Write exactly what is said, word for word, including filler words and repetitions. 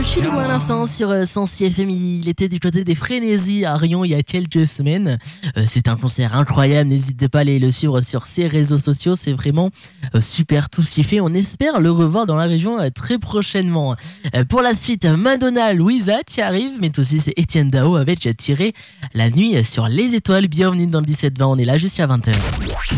Chilou à l'instant sur euh, Sensi F M. Il était du côté des Frénésies à Rion il y a quelques semaines. Euh, c'est un concert incroyable. N'hésitez pas à aller le suivre sur ses réseaux sociaux. C'est vraiment euh, super tout ce qu'il fait. On espère le revoir dans la région euh, très prochainement. Euh, pour la suite, Madonna, Louisa qui arrive, mais aussi c'est Étienne Dao avec Tiré la nuit sur les étoiles. Bienvenue dans le dix-sept vingt. On est là jusqu'à vingt heures.